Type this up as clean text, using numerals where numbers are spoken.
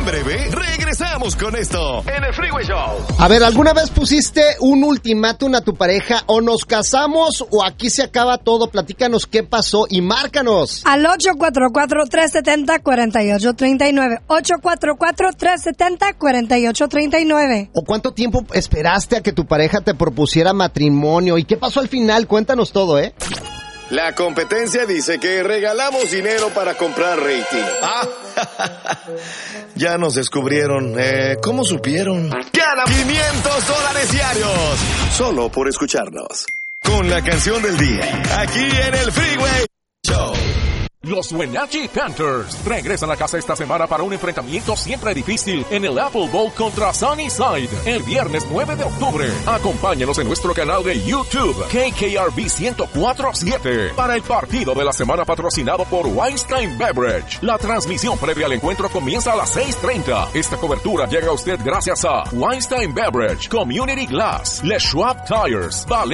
breve, regresamos con esto en el Freeway Show. A ver, ¿alguna vez pusiste un ultimátum a tu pareja o nos casamos o aquí se acaba todo? Platícanos qué pasó y márcanos. Al 844-370-4839. 844-370-4839. ¿O cuánto tiempo esperaste a que tu pareja te propusiera matrimonio? ¿Y qué pasó al final? Cuéntanos todo, ¿eh? La competencia dice que regalamos dinero para comprar rating. Ya nos descubrieron. ¿Cómo supieron? Gana $500 diarios solo por escucharnos. Con la canción del día, aquí en el Freeway Show. Los Wenatchee Panthers regresan a casa esta semana para un enfrentamiento siempre difícil en el Apple Bowl contra Sunnyside el viernes 9 de octubre. Acompáñanos en nuestro canal de YouTube KKRB 1047 para el partido de la semana patrocinado por Weinstein Beverage. La transmisión previa al encuentro comienza a las 6:30. Esta cobertura llega a usted gracias a Weinstein Beverage, Community Glass, Les Schwab Tires, Ballet